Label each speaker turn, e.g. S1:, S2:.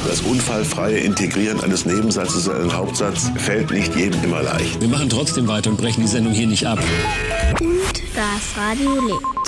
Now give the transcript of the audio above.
S1: Das unfallfreie Integrieren eines Nebensatzes in einen Hauptsatz fällt nicht jedem immer leicht.
S2: Wir machen trotzdem weiter und brechen die Sendung hier nicht ab.
S3: Und das Radio lebt.